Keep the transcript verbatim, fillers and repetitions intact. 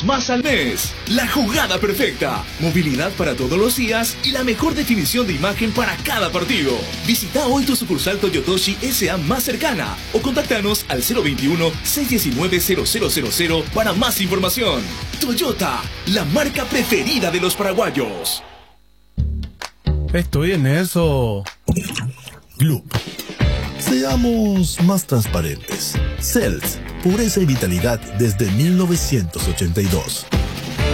más al mes. La jugada perfecta. Movilidad para todos los días y la mejor definición de imagen para cada partido. Visita hoy tu sucursal Toyotoshi S A más cercana o contáctanos al cero veintiuno, seiscientos diecinueve, cero cero cero cero para más información. Toyota, la marca preferida de los paraguayos. Estoy en eso. Gloop. Seamos más transparentes. Cels, pureza y vitalidad desde mil novecientos ochenta y dos.